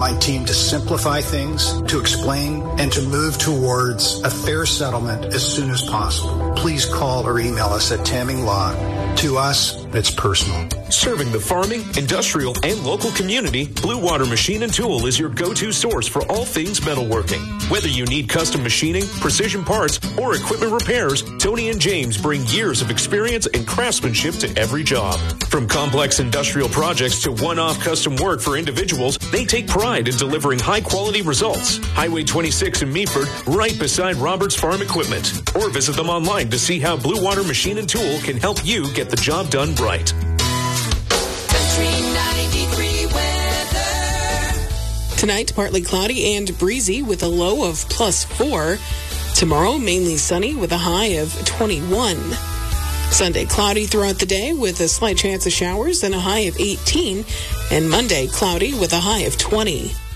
my team to simplify things, to explain, and to move towards a fair settlement as soon as possible. Please call or email us at Tamming Law. To us, it's personal. Serving the farming, industrial, and local community, Blue Water Machine and Tool is your go-to source for all things metalworking. Whether you need custom machining, precision parts, or equipment repairs, Tony and James bring years of experience and craftsmanship to every job. From complex industrial projects to one-off custom work for individuals, they take pride in delivering high-quality results. Highway 26 in Meaford, right beside Roberts Farm Equipment. Or visit them online to see how Blue Water Machine and Tool can help you get the job done right. Tonight, partly cloudy and breezy with a low of +4. Tomorrow, mainly sunny with a high of 21. Sunday, cloudy throughout the day with a slight chance of showers and a high of 18. And Monday, cloudy with a high of 20.